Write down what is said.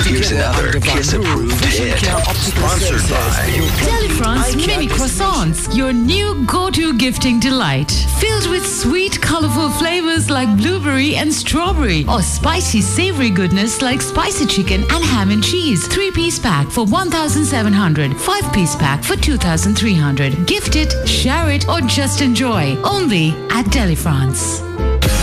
Here's another Kiss-approved hit. Sponsored by Delifrance Mini Croissants, your new go-to gifting delight. Filled with sweet, colorful flavors like blueberry and strawberry, or spicy, savory goodness like spicy chicken and ham and cheese. 3-piece pack for 1,700. 5-piece pack for 2,300. Gift it, share it, or just enjoy. Only at Delifrance.